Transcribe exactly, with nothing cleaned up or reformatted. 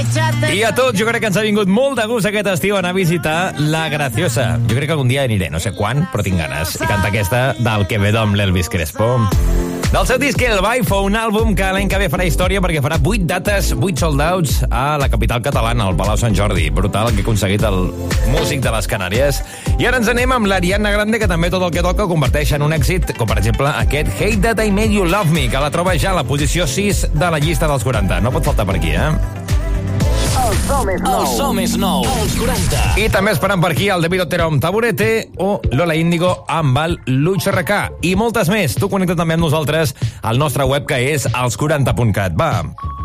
I a tots, jo crec que ens ha vingut molt de gust aquest estiu anar a visitar La Graciosa. Jo crec que algun dia aniré, no sé quan, però tinc ganes. I canta aquesta del Quevedo amb l'Elvis Crespo. Del seu disc El Baifo, un àlbum que l'any que ve farà història perquè farà vuit dates, vuit sold-outs a la capital catalana, al Palau Sant Jordi. Brutal el que ha aconseguit el músic de les Canàries. I ara ens anem amb l'Ariana Grande, que també tot el que toca converteix en un èxit, com per exemple aquest Hate That I Made You Love Me, que la troba ja a la posició sis de la llista dels quaranta. No pot faltar per aquí, eh? El so més nou. El so més nou. Els quaranta. I també esperant per aquí el David Otero amb Taburete o Lola Índigo amb el Lucho R K. I moltes més. Tu connecta també amb nosaltres al nostre web, que és els quaranta punt cat. Va.